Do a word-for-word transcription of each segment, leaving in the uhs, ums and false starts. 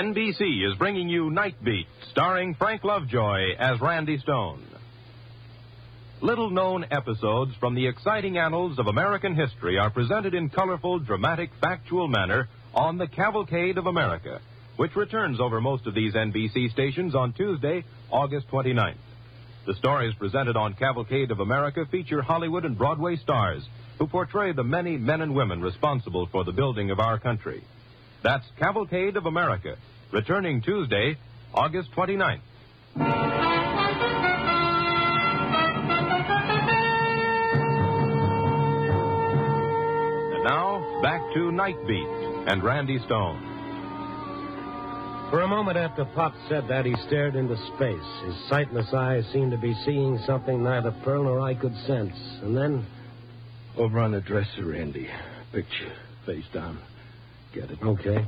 N B C is bringing you Night Beat, starring Frank Lovejoy as Randy Stone. Little-known episodes from the exciting annals of American history are presented in colorful, dramatic, factual manner on The Cavalcade of America, which returns over most of these N B C stations on Tuesday, August twenty-ninth. The stories presented on Cavalcade of America feature Hollywood and Broadway stars who portray the many men and women responsible for the building of our country. That's Cavalcade of America, returning Tuesday, August twenty-ninth. And now, back to Night Beat and Randy Stone. For a moment after Pop said that, he stared into space. His sightless eyes seemed to be seeing something neither Pearl nor I could sense. And then... Over on the dresser, Randy. Picture, face down. Get it? Okay.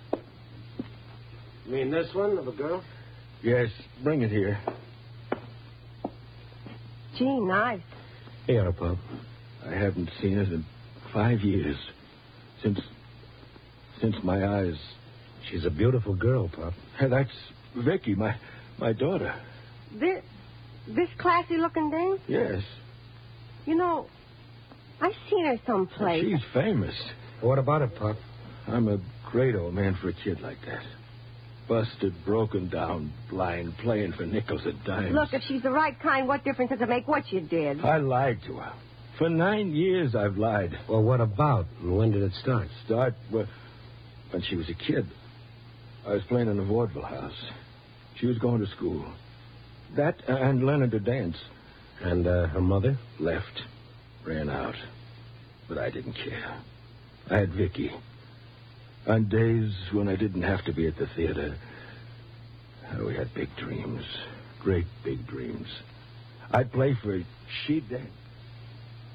You mean this one, of a girl? Yes, bring it here. Gee, nice. Here, Pop. I haven't seen it in five years. Since... Since my eyes... She's a beautiful girl, Pop. That's Vicky, my my daughter. This, this classy-looking dame? Yes. You know, I've seen her someplace. She's famous. What about it, Pop? I'm a great old man for a kid like that. Busted, broken down, blind, playing for nickels and dimes. Look, if she's the right kind, what difference does it make what you did? I lied to her. For nine years I've lied. Well, what about? And when did it start? Start? Well, when she was a kid. I was playing in a vaudeville house. She was going to school. That uh, and learning to dance. And uh, her mother? Left. Ran out. But I didn't care. I had Vicky. On days when I didn't have to be at the theater, we had big dreams. Great big dreams. I'd play for her. She'd dance.